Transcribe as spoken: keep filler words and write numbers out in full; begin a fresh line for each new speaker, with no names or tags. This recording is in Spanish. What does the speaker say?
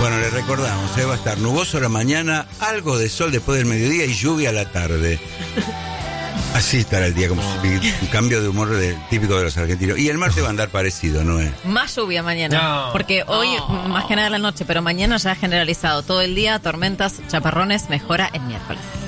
Bueno, le recordamos, ¿eh? Va a estar nuboso la mañana, algo de sol después del mediodía y lluvia a la tarde. Así estará el día, como si, un cambio de humor de, típico de los argentinos. Y el martes va a andar parecido, ¿no es?
Más lluvia mañana,
No,
porque hoy
no.
más que nada la noche, pero mañana ya generalizado todo el día, tormentas, chaparrones, mejora el miércoles.